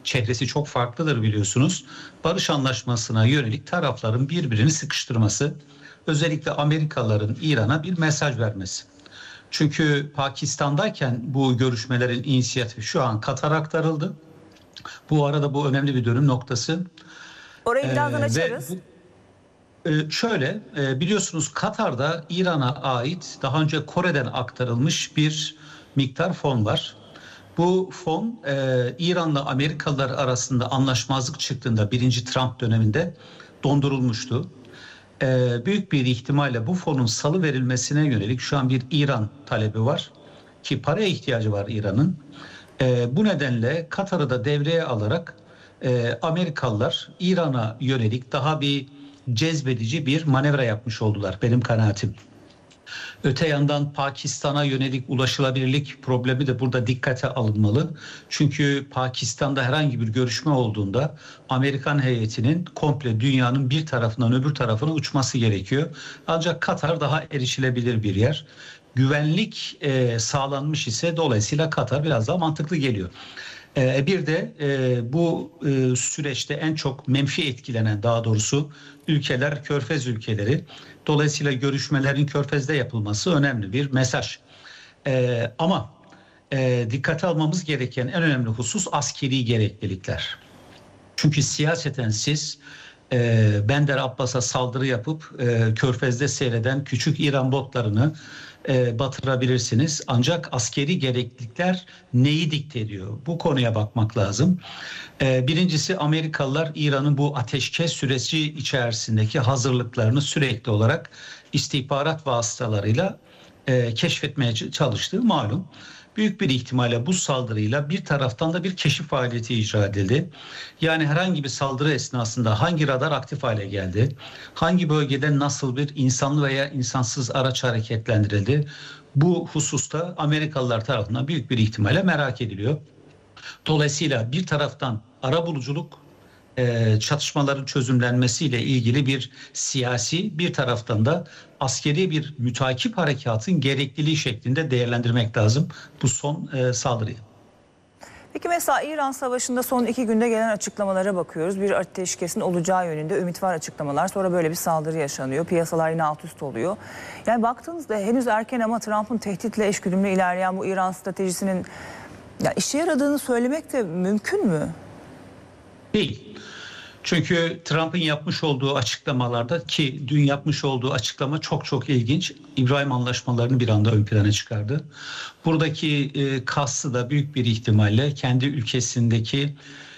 çehresi çok farklıdır biliyorsunuz. Barış anlaşmasına yönelik tarafların birbirini sıkıştırması, özellikle Amerikalıların İran'a bir mesaj vermesi. Çünkü Pakistan'dayken bu görüşmelerin inisiyatifi şu an Katar'a aktarıldı. Bu arada bu önemli bir dönüm noktası. Orayı birazdan açarız. Biliyorsunuz Katar'da İran'a ait daha önce Kore'den aktarılmış bir miktar fon var. Bu fon İran'la Amerikalılar arasında anlaşmazlık çıktığında 1. Trump döneminde dondurulmuştu. Büyük bir ihtimalle bu fonun salı verilmesine yönelik şu an bir İran talebi var ki paraya ihtiyacı var İran'ın. Bu nedenle Katar'ı da devreye alarak Amerikalılar İran'a yönelik daha bir cezbedici bir manevra yapmış oldular benim kanaatim. Öte yandan Pakistan'a yönelik ulaşılabilirlik problemi de burada dikkate alınmalı. Çünkü Pakistan'da herhangi bir görüşme olduğunda Amerikan heyetinin komple dünyanın bir tarafından öbür tarafına uçması gerekiyor. Ancak Katar daha erişilebilir bir yer. Güvenlik sağlanmış ise dolayısıyla Katar biraz daha mantıklı geliyor. Bir de bu süreçte en çok menfi etkilenen daha doğrusu ülkeler Körfez ülkeleri. Dolayısıyla görüşmelerin Körfez'de yapılması önemli bir mesaj. Ama dikkate almamız gereken en önemli husus askeri gereklilikler. Çünkü siyaseten siz Bender Abbas'a saldırı yapıp Körfez'de seyreden küçük İran botlarını batırabilirsiniz. Ancak askeri gereklilikler neyi dikte ediyor? Bu konuya bakmak lazım. Birincisi Amerikalılar İran'ın bu ateşkes süreci içerisindeki hazırlıklarını sürekli olarak istihbarat vasıtalarıyla keşfetmeye çalıştığı malum. Büyük bir ihtimalle bu saldırıyla bir taraftan da bir keşif faaliyeti icra edildi. Yani herhangi bir saldırı esnasında hangi radar aktif hale geldi, hangi bölgede nasıl bir insanlı veya insansız araç hareketlendirildi, bu hususta Amerikalılar tarafından büyük bir ihtimalle merak ediliyor. Dolayısıyla bir taraftan arabuluculuk, çatışmaların çözümlenmesiyle ilgili bir siyasi, bir taraftan da askeri bir mütakip harekatın gerekliliği şeklinde değerlendirmek lazım bu son saldırıyı. Peki mesela İran Savaşı'nda son 2 günde gelen açıklamalara bakıyoruz. Bir ateşkesin olacağı yönünde ümit var açıklamalar. Sonra böyle bir saldırı yaşanıyor. Piyasalar yine alt üst oluyor. Yani baktığınızda henüz erken ama Trump'ın tehditle eşgüdümlü ilerleyen bu İran stratejisinin işe yaradığını söylemek de mümkün mü? Değil. Çünkü Trump'ın yapmış olduğu açıklamalarda ki dün yapmış olduğu açıklama çok çok ilginç. İbrahim anlaşmalarını bir anda ön plana çıkardı. Buradaki kastı da büyük bir ihtimalle kendi ülkesindeki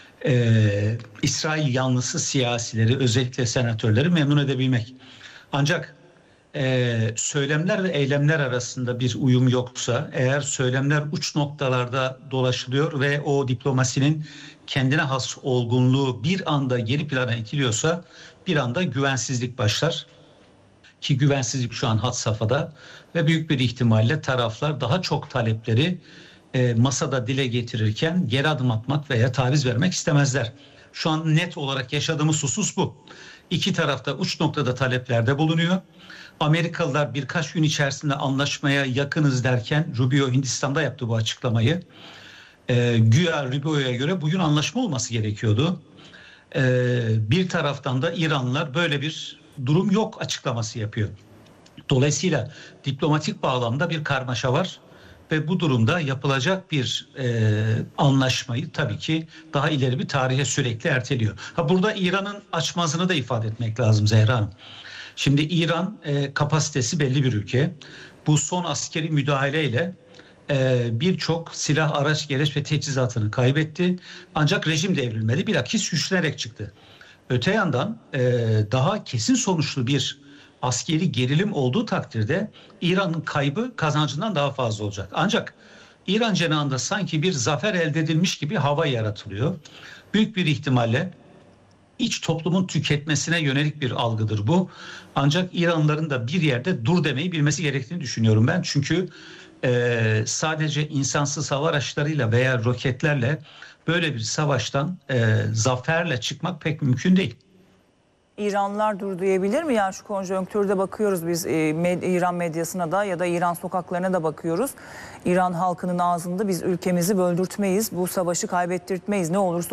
İsrail yanlısı siyasileri özellikle senatörleri memnun edebilmek. Ancak söylemler ve eylemler arasında bir uyum yoksa eğer söylemler uç noktalarda dolaşılıyor ve o diplomasinin kendine has olgunluğu bir anda geri plana itiliyorsa bir anda güvensizlik başlar. Ki güvensizlik şu an had safhada ve büyük bir ihtimalle taraflar daha çok talepleri masada dile getirirken geri adım atmak veya taviz vermek istemezler. Şu an net olarak yaşadığımız husus bu. İki tarafta uç noktada taleplerde bulunuyor. Amerikalılar birkaç gün içerisinde anlaşmaya yakınız derken Rubio Hindistan'da yaptı bu açıklamayı. Güya Rubio'ya göre bugün anlaşma olması gerekiyordu. Bir taraftan da İranlılar böyle bir durum yok açıklaması yapıyor. Dolayısıyla diplomatik bağlamda bir karmaşa var ve bu durumda yapılacak bir anlaşmayı tabii ki daha ileri bir tarihe sürekli erteliyor. Burada İran'ın açmazını da ifade etmek lazım Zehra Hanım. Şimdi İran kapasitesi belli bir ülke. Bu son askeri müdahaleyle birçok silah, araç, gereç ve teçhizatını kaybetti. Ancak rejim devrilmedi. Bilakis güçlenerek çıktı. Öte yandan daha kesin sonuçlu bir askeri gerilim olduğu takdirde İran'ın kaybı kazancından daha fazla olacak. Ancak İran cenahında sanki bir zafer elde edilmiş gibi hava yaratılıyor. Büyük bir ihtimalle iç toplumun tüketmesine yönelik bir algıdır bu. Ancak İranlıların da bir yerde dur demeyi bilmesi gerektiğini düşünüyorum ben. Çünkü sadece insansız hava araçlarıyla veya roketlerle böyle bir savaştan zaferle çıkmak pek mümkün değil. İranlılar dur diyebilir mi? Yani şu konjonktürde bakıyoruz biz İran medyasına da ya da İran sokaklarına da bakıyoruz. İran halkının ağzında biz ülkemizi böldürtmeyiz, bu savaşı kaybettirtmeyiz, ne olursa